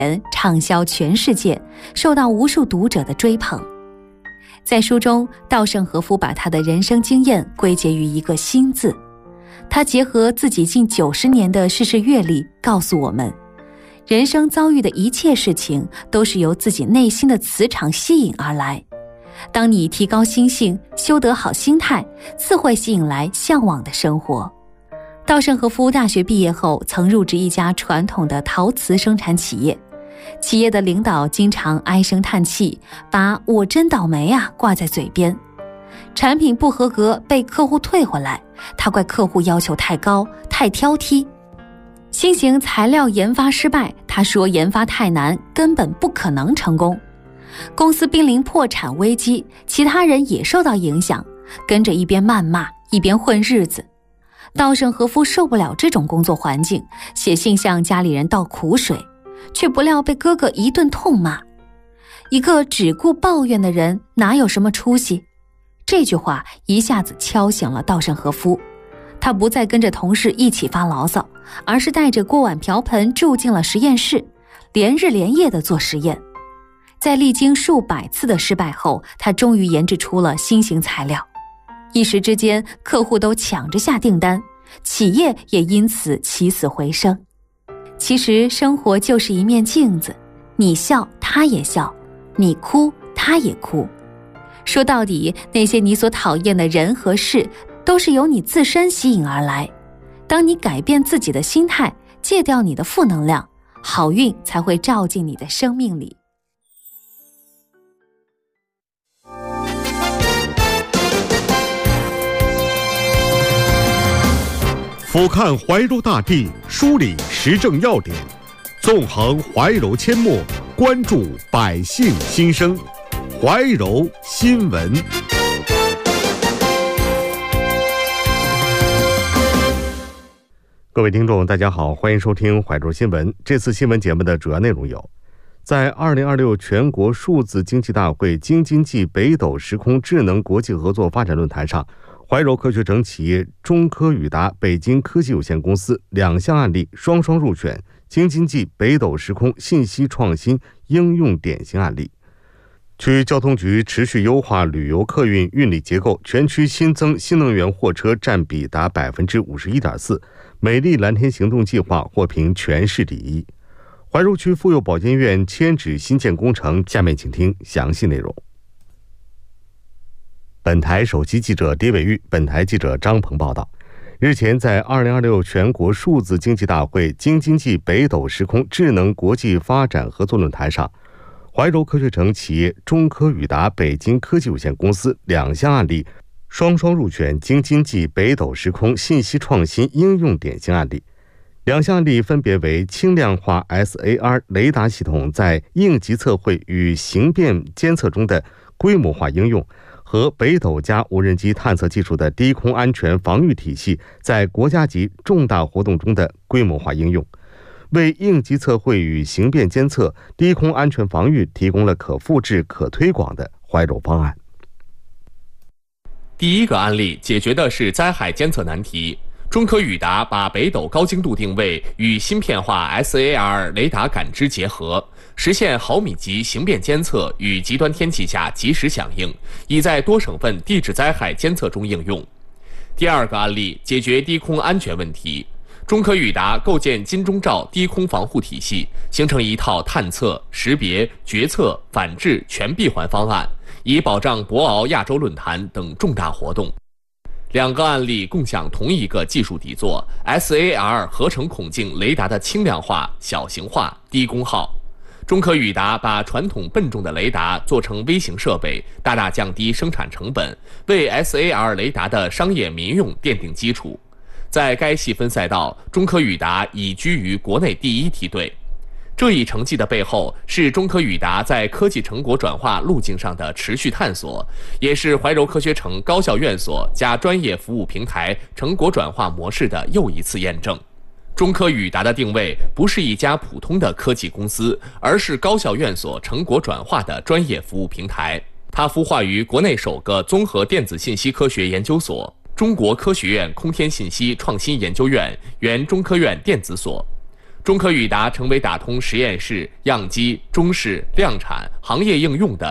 畅销全世界，受到无数读者的追捧。在书中，稻盛和夫把他的人生经验归结于一个心字，他结合自己近90年的世事阅历，告诉我们，人生遭遇的一切事情都是由自己内心的磁场吸引而来。当你提高心性，修得好心态，自会吸引来向往的生活。稻盛和夫大学毕业后，曾入职一家传统的陶瓷生产企业，企业的领导经常唉声叹气，把我真倒霉啊挂在嘴边。产品不合格被客户退回来，他怪客户要求太高，太挑剔。新型材料研发失败，他说研发太难，根本不可能成功。公司濒临破产危机，其他人也受到影响，跟着一边谩骂一边混日子。稻盛和夫受不了这种工作环境，写信向家里人倒苦水，却不料被哥哥一顿痛骂。一个只顾抱怨的人哪有什么出息？这句话一下子敲醒了稻盛和夫，他不再跟着同事一起发牢骚，而是带着锅碗瓢盆住进了实验室，连日连夜地做实验。在历经数百次的失败后，他终于研制出了新型材料。一时之间，客户都抢着下订单，企业也因此起死回生。其实生活就是一面镜子，你笑他也笑，你哭他也哭。说到底，那些你所讨厌的人和事，都是由你自身吸引而来。当你改变自己的心态，戒掉你的负能量，好运才会照进你的生命里。 俯瞰怀柔大地，梳理时政要点，纵横怀柔阡陌，关注百姓心声。怀柔新闻。各位听众大家好，欢迎收听怀柔新闻。这次新闻节目的主要内容有：在2026全国数字经济大会京津冀北斗时空智能国际合作发展论坛上，怀柔科学城企业中科宇达北京科技有限公司2项案例双双入选京津冀北斗时空信息创新应用典型案例。区交通局持续优化旅游客运运力结构，全区新增新能源货车占比达 51.4%， 美丽蓝天行动计划获评全市第一。怀柔区妇幼保健院迁址新建工程，下面请听详细内容。本台首席记者狄伟玉，本台记者张鹏报道。日前，在2026全国数字经济大会京津冀北斗时空智能国际发展合作论坛上，怀柔科学城企业中科宇达北京科技有限公司2项案例双双入选京津冀北斗时空信息创新应用典型案例。2项案例分别为轻量化 SAR 雷达系统在应急测绘与形变监测中的规模化应用，和北斗加无人机探测技术的低空安全防御体系在国家级重大活动中的规模化应用，为应急测绘与形变监测、低空安全防御提供了可复制、可推广的怀柔方案。 第一个案例解决的是灾害监测难题。中科宇达把北斗高精度定位与芯片化 SAR 雷达感知结合，实现毫米级形变监测与极端天气下及时响应，已在多省份地质灾害监测中应用。第二个案例解决低空安全问题。中科宇达构建金钟罩低空防护体系，形成一套探测、识别、决策、反制全闭环方案，以保障博鳌亚洲论坛等重大活动。2个案例共享同一个技术底座 SAR 合成孔径雷达的轻量化、小型化、低功耗。中科宇达把传统笨重的雷达做成微型设备，大大降低生产成本，为 SAR 雷达的商业民用奠定基础。在该细分赛道，中科宇达已居于国内第一梯队。这一成绩的背后，是中科宇达在科技成果转化路径上的持续探索，也是怀柔科学城高校院所加专业服务平台成果转化模式的又一次验证。中科宇达的定位不是一家普通的科技公司，而是高校院所成果转化的专业服务平台。它孵化于国内首个综合电子信息科学研究所——中国科学院空天信息创新研究院，原中科院电子所。 中科宇达成为打通实验室、样机、中试、量产、行业应用的